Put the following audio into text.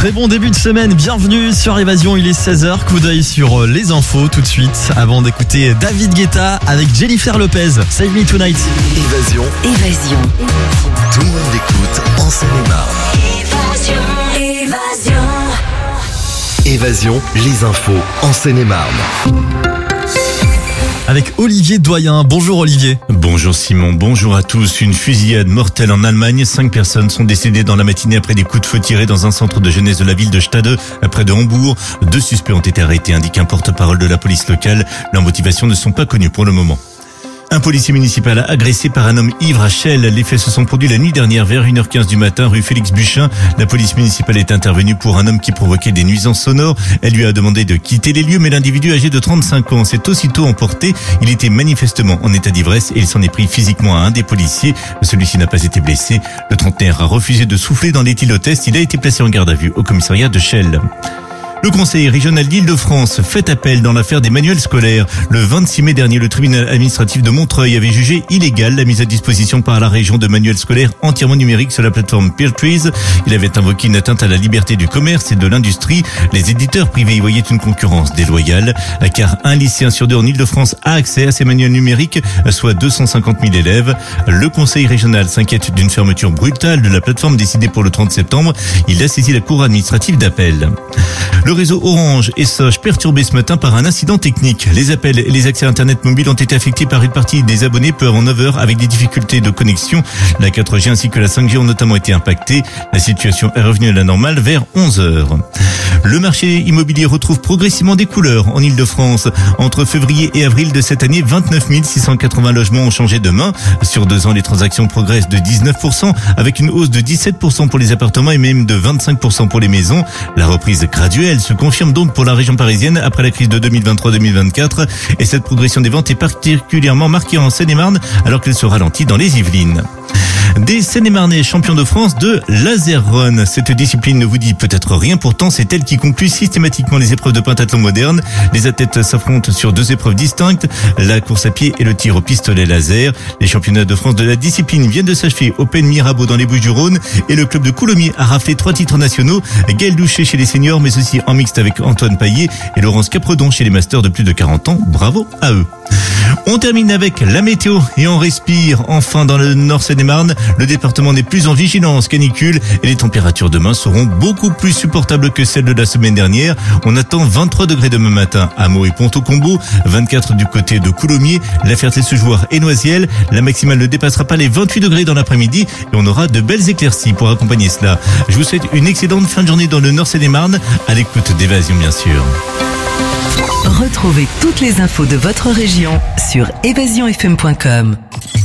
Très bon début de semaine, bienvenue sur Évasion, il est 16h, coup d'œil sur les infos tout de suite, avant d'écouter David Guetta avec Jennifer Lopez, Save Me Tonight. Évasion. Tout le monde l'écoute en Seine-et-Marne. Évasion, les infos en Seine-et-Marne. Avec Olivier Doyen, bonjour Olivier. Bonjour Simon, bonjour à tous. Une fusillade mortelle en Allemagne. 5 personnes sont décédées dans la matinée après des coups de feu tirés dans un centre de jeunesse de la ville de Stade, près de Hambourg. 2 suspects ont été arrêtés, indique un porte-parole de la police locale. Leurs motivations ne sont pas connues pour le moment. Un policier municipal agressé par un homme ivre à Chelles. Les faits se sont produits la nuit dernière vers 1h15 du matin, rue Félix Buchin. La police municipale est intervenue pour un homme qui provoquait des nuisances sonores. Elle lui a demandé de quitter les lieux, mais l'individu âgé de 35 ans s'est aussitôt emporté. Il était manifestement en état d'ivresse et il s'en est pris physiquement à un des policiers. Celui-ci n'a pas été blessé. Le trentenaire a refusé de souffler dans l'éthylotest. Il a été placé en garde à vue au commissariat de Chelles. Le Conseil régional d'Île-de-France fait appel dans l'affaire des manuels scolaires. Le 26 mai dernier, le tribunal administratif de Montreuil avait jugé illégale la mise à disposition par la région de manuels scolaires entièrement numériques sur la plateforme Peartrees. Il avait invoqué une atteinte à la liberté du commerce et de l'industrie. Les éditeurs privés y voyaient une concurrence déloyale, car un lycéen sur 2 en Île-de-France a accès à ces manuels numériques, soit 250 000 élèves. Le Conseil régional s'inquiète d'une fermeture brutale de la plateforme décidée pour le 30 septembre. Il a saisi la cour administrative d'appel. Le réseau Orange et Soch perturbé ce matin par un incident technique. Les appels et les accès Internet mobiles ont été affectés par une partie des abonnés peu avant 9h avec des difficultés de connexion. La 4G ainsi que la 5G ont notamment été impactés. La situation est revenue à la normale vers 11h. Le marché immobilier retrouve progressivement des couleurs en Île-de-France. Entre février et avril de cette année, 29 680 logements ont changé de main. Sur 2 ans, les transactions progressent de 19%, avec une hausse de 17% pour les appartements et même de 25% pour les maisons. La reprise graduelle se confirme donc pour la région parisienne après la crise de 2023-2024. Et cette progression des ventes est particulièrement marquée en Seine-et-Marne, alors qu'elle se ralentit dans les Yvelines. Des Seine-et-Marnais champions de France de laser run. Cette discipline ne vous dit peut-être rien, pourtant c'est elle qui conclut systématiquement les épreuves de pentathlon moderne. Les athlètes s'affrontent sur 2 épreuves distinctes, la course à pied et le tir au pistolet laser. Les championnats de France de la discipline viennent de s'achever au Pen Mirabeau dans les Bouches-du-Rhône et le club de Coulommiers a raflé 3 titres nationaux. Gaël Douchet chez les seniors, mais aussi en mixte avec Antoine Paillet et Laurence Capredon chez les masters de plus de 40 ans. Bravo à eux. On termine avec la météo et on respire enfin dans le Nord Seine-et-Marne. Le département n'est plus en vigilance canicule et les températures demain seront beaucoup plus supportables que celles de la semaine dernière. On attend 23 degrés demain matin à Meaux et Pont-au-Combo, 24 du côté de Coulommiers, la Ferté-Sejoire et Noisiel. La maximale ne dépassera pas les 28 degrés dans l'après-midi et on aura de belles éclaircies pour accompagner cela. Je vous souhaite une excellente fin de journée dans le Nord Seine-et-Marne à l'écoute d'Évasion bien sûr. Retrouvez toutes les infos de votre région sur évasionfm.com.